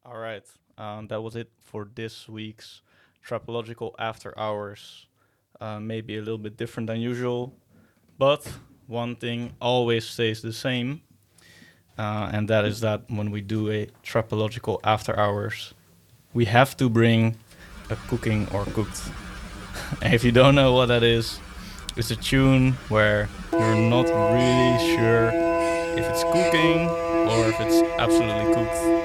All right. That was it for this week's Trapological After Hours. Maybe a little bit different than usual, but one thing always stays the same, and that is that when we do a Trapological After Hours, we have to bring a cooking or cooked. And if you don't know what that is, it's a tune where you're not really sure if it's cooking or if it's absolutely cooked.